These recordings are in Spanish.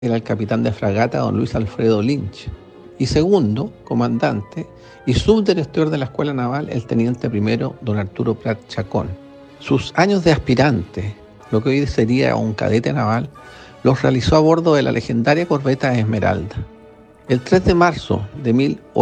era el capitán de fragata don Luis Alfredo Lynch, y segundo, comandante y subdirector de la Escuela Naval, el teniente primero don Arturo Prat Chacón. Sus años de aspirante, lo que hoy sería un cadete naval, los realizó a bordo de la legendaria corbeta Esmeralda. El 3 de marzo de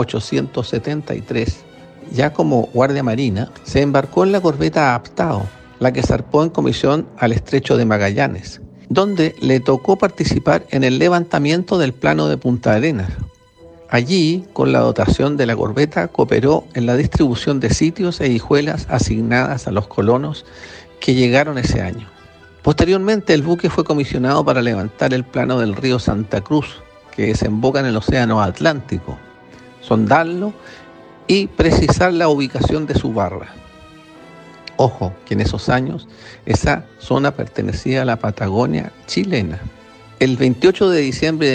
1873, ya como guardia marina, se embarcó en la corbeta Aptao, la que zarpó en comisión al estrecho de Magallanes, donde le tocó participar en el levantamiento del plano de Punta Arenas. Allí, con la dotación de la corbeta, cooperó en la distribución de sitios e hijuelas asignadas a los colonos que llegaron ese año. Posteriormente, el buque fue comisionado para levantar el plano del río Santa Cruz, que desemboca en el Océano Atlántico, sondarlo y precisar la ubicación de su barra. Ojo, que en esos años esa zona pertenecía a la Patagonia chilena. El 28 de diciembre de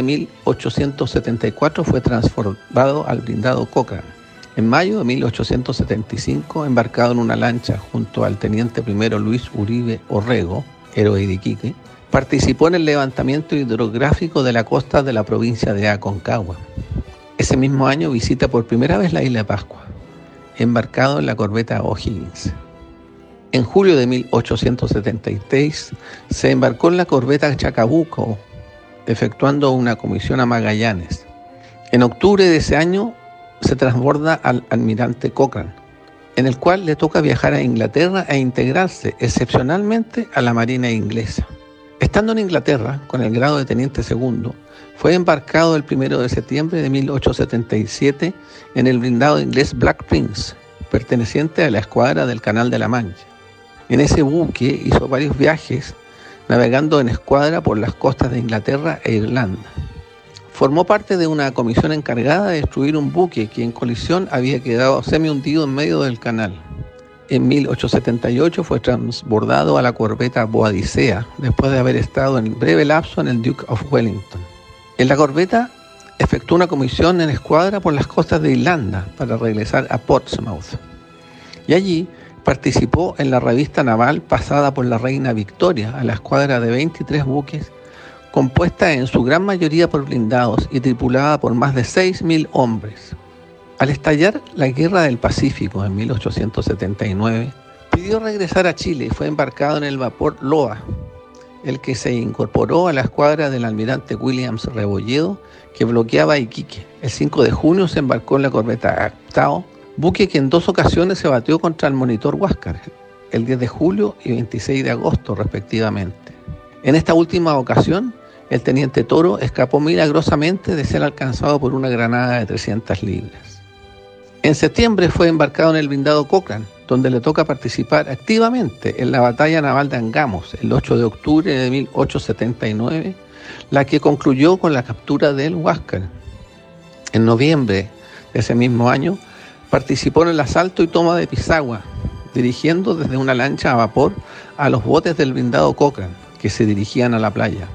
1874 fue transformado al blindado Cochrane. En mayo de 1875, embarcado en una lancha junto al teniente primero Luis Uribe Orrego, héroe de Iquique, participó en el levantamiento hidrográfico de la costa de la provincia de Aconcagua. Ese mismo año visita por primera vez la isla de Pascua, embarcado en la corbeta O'Higgins. En julio de 1876 se embarcó en la corbeta Chacabuco, efectuando una comisión a Magallanes. En octubre de ese año se transborda al almirante Cochrane, en el cual le toca viajar a Inglaterra e integrarse excepcionalmente a la Marina inglesa. Estando en Inglaterra, con el grado de teniente segundo, fue embarcado el 1 de septiembre de 1877 en el blindado inglés Black Prince, perteneciente a la escuadra del Canal de la Mancha. En ese buque hizo varios viajes, navegando en escuadra por las costas de Inglaterra e Irlanda. Formó parte de una comisión encargada de destruir un buque que en colisión había quedado semi-hundido en medio del canal. En 1878 fue transbordado a la corbeta Boadicea, después de haber estado en breve lapso en el Duke of Wellington. En la corbeta efectuó una comisión en escuadra por las costas de Irlanda para regresar a Portsmouth. Y allí participó en la revista naval pasada por la reina Victoria a la escuadra de 23 buques, compuesta en su gran mayoría por blindados y tripulada por más de 6.000 hombres. Al estallar la Guerra del Pacífico en 1879, pidió regresar a Chile y fue embarcado en el vapor Loa, el que se incorporó a la escuadra del almirante Williams Rebolledo, que bloqueaba Iquique. El 5 de junio se embarcó en la corbeta Aptao, buque que en 2 ocasiones se batió contra el monitor Huáscar, el 10 de julio y 26 de agosto respectivamente. En esta última ocasión, el teniente Toro escapó milagrosamente de ser alcanzado por una granada de 300 libras. En septiembre fue embarcado en el blindado Cochrane, donde le toca participar activamente en la batalla naval de Angamos el 8 de octubre de 1879, la que concluyó con la captura del Huáscar. En noviembre de ese mismo año, participó en el asalto y toma de Pisagua, dirigiendo desde una lancha a vapor a los botes del blindado Cochrane, que se dirigían a la playa.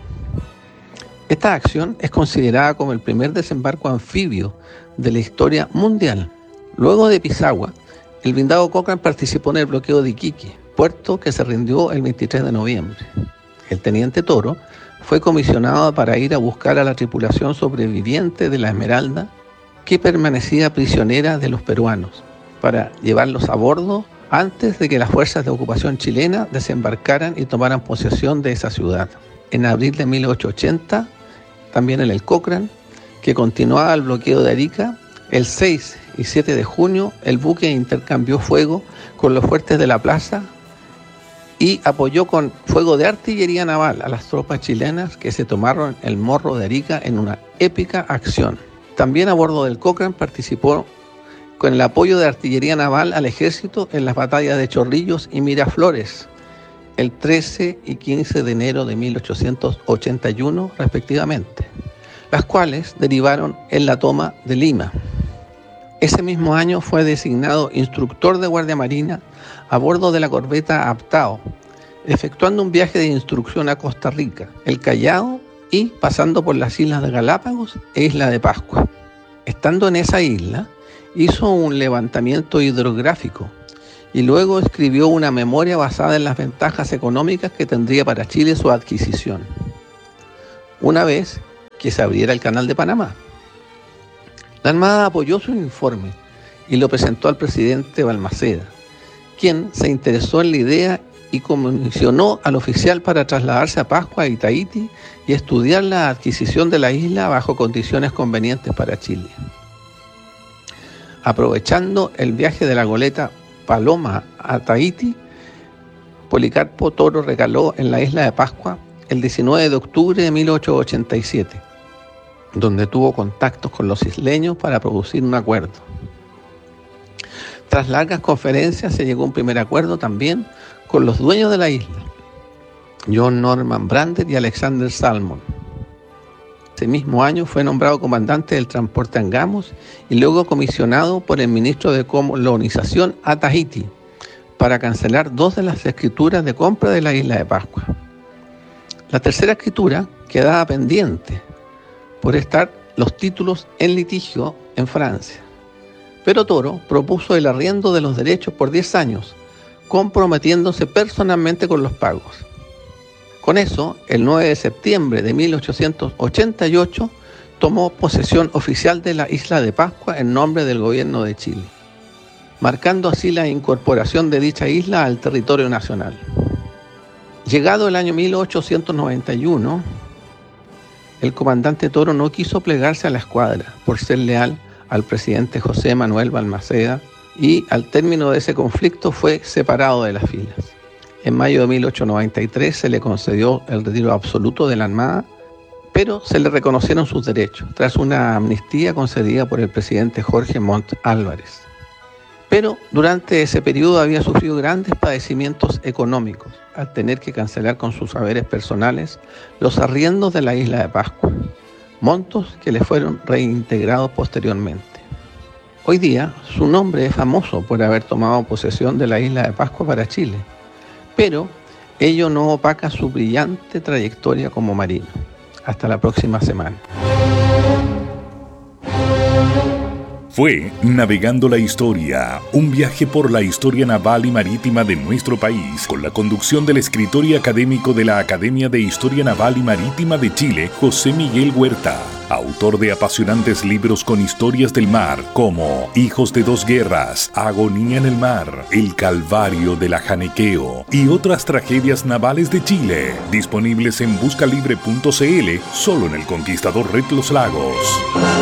Esta acción es considerada como el primer desembarco anfibio de la historia mundial. Luego de Pisagua, el blindado Cochrane participó en el bloqueo de Iquique, puerto que se rindió el 23 de noviembre. El teniente Toro fue comisionado para ir a buscar a la tripulación sobreviviente de la Esmeralda, que permanecía prisionera de los peruanos, para llevarlos a bordo antes de que las fuerzas de ocupación chilena desembarcaran y tomaran posesión de esa ciudad. En abril de 1880, también en el Cochrane, que continuaba el bloqueo de Arica, el 6 y 7 de junio el buque intercambió fuego con los fuertes de la plaza y apoyó con fuego de artillería naval a las tropas chilenas que se tomaron el Morro de Arica en una épica acción. También a bordo del Cochrane participó con el apoyo de artillería naval al ejército en las batallas de Chorrillos y Miraflores, el 13 y 15 de enero de 1881 respectivamente, las cuales derivaron en la toma de Lima. Ese mismo año fue designado instructor de Guardia Marina a bordo de la corbeta Aptao, efectuando un viaje de instrucción a Costa Rica, el Callao y pasando por las islas de Galápagos e Isla de Pascua. Estando en esa isla, hizo un levantamiento hidrográfico y luego escribió una memoria basada en las ventajas económicas que tendría para Chile su adquisición. Una vez que se abriera el Canal de Panamá. La Armada apoyó su informe y lo presentó al presidente Balmaceda, quien se interesó en la idea y comisionó al oficial para trasladarse a Pascua y Tahití y estudiar la adquisición de la isla bajo condiciones convenientes para Chile. Aprovechando el viaje de la goleta Paloma a Tahití, Policarpo Toro recaló en la isla de Pascua el 19 de octubre de 1887, donde tuvo contactos con los isleños para producir un acuerdo. Tras largas conferencias se llegó a un primer acuerdo también con los dueños de la isla, John Norman Brander y Alexander Salmon. Ese mismo año fue nombrado comandante del transporte Angamos y luego comisionado por el ministro de colonización a Tahití para cancelar 2 de las escrituras de compra de la isla de Pascua. La tercera escritura quedaba pendiente por estar los títulos en litigio en Francia. Pero Toro propuso el arriendo de los derechos por 10 años, comprometiéndose personalmente con los pagos. Con eso, el 9 de septiembre de 1888, tomó posesión oficial de la isla de Pascua en nombre del gobierno de Chile, marcando así la incorporación de dicha isla al territorio nacional. Llegado el año 1891, el comandante Toro no quiso plegarse a la escuadra por ser leal al presidente José Manuel Balmaceda y al término de ese conflicto fue separado de las filas. En mayo de 1893 se le concedió el retiro absoluto de la Armada, pero se le reconocieron sus derechos tras una amnistía concedida por el presidente Jorge Montt Álvarez. Pero durante ese periodo había sufrido grandes padecimientos económicos al tener que cancelar con sus haberes personales los arriendos de la isla de Pascua, montos que le fueron reintegrados posteriormente. Hoy día su nombre es famoso por haber tomado posesión de la isla de Pascua para Chile, pero ello no opaca su brillante trayectoria como marino. Hasta la próxima semana. Fue Navegando la Historia, un viaje por la historia naval y marítima de nuestro país, con la conducción del escritor y académico de la Academia de Historia Naval y Marítima de Chile, José Miguel Huerta, autor de apasionantes libros con historias del mar, como Hijos de dos guerras, Agonía en el mar, El Calvario de la Janequeo y otras tragedias navales de Chile, disponibles en buscalibre.cl, solo en El Conquistador Red Los Lagos.